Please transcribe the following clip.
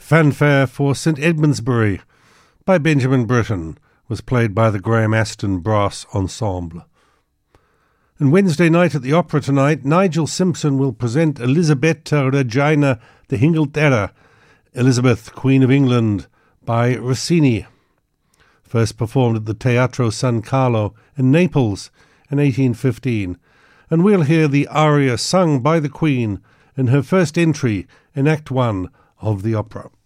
Fanfare for St Edmundsbury by Benjamin Britten was played by the Graham Aston Brass Ensemble. And Wednesday night at the Opera tonight, Nigel Simpson will present Elisabetta Regina d'Inghilterra, Elizabeth, Queen of England, by Rossini. First performed at the Teatro San Carlo in Naples in 1815, and we'll hear the aria sung by the Queen in her first entry in Act 1 of the opera.